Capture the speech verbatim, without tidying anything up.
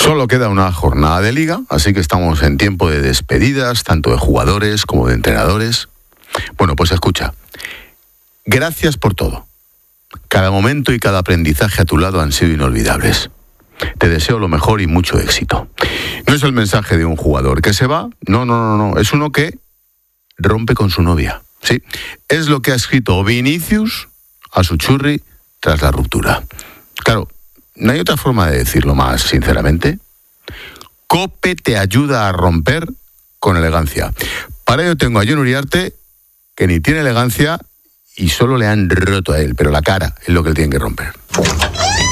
Solo queda una jornada de liga, así que estamos en tiempo de despedidas, tanto de jugadores como de entrenadores. Bueno, pues escucha. Gracias por todo. Cada momento y cada aprendizaje a tu lado han sido inolvidables. Te deseo lo mejor y mucho éxito. No es el mensaje de un jugador que se va, no, no, no, no. Es uno que rompe con su novia. Sí, es lo que ha escrito Vinicius a su churri tras la ruptura. Claro, no hay otra forma de decirlo más sinceramente. Cope te ayuda a romper con elegancia. Para ello tengo a Jon Uriarte, que ni tiene elegancia y solo le han roto a él, pero la cara es lo que él tiene que romper.